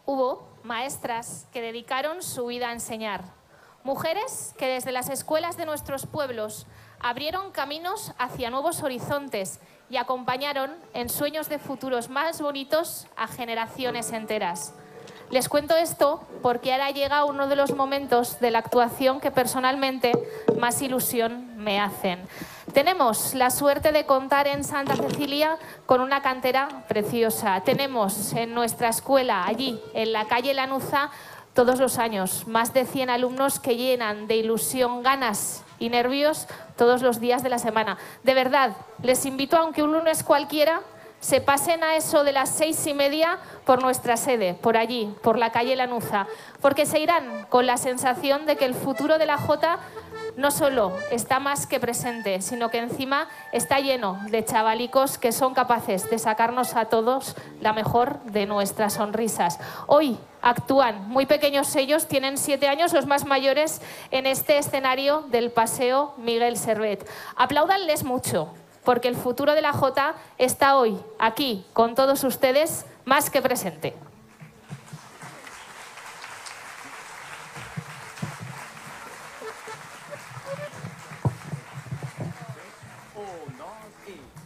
Hubo maestras que dedicaron su vida a enseñar. Mujeres que desde las escuelas de nuestros pueblos abrieron caminos hacia nuevos horizontes y acompañaron en sueños de futuros más bonitos a generaciones enteras. Les cuento esto porque ahora llega uno de los momentos de la actuación que personalmente más ilusión me hacen. Tenemos la suerte de contar en Santa Cecilia con una cantera preciosa. Tenemos en nuestra escuela, allí, en la calle Lanuza, todos los años, más de 100 alumnos que llenan de ilusión, ganas y nervios todos los días de la semana. De verdad, les invito, aunque un lunes cualquiera, se pasen a eso de las 6:30 por nuestra sede, por allí, por la calle Lanuza, porque se irán con la sensación de que el futuro de la Jota no solo está más que presente, sino que encima está lleno de chavalicos que son capaces de sacarnos a todos la mejor de nuestras sonrisas. Hoy actúan muy pequeños ellos, tienen 7 años, los más mayores, en este escenario del Paseo Miguel Servet. Apláudanles mucho, porque el futuro de la Jota está hoy, aquí, con todos ustedes, más que presente. Uno y...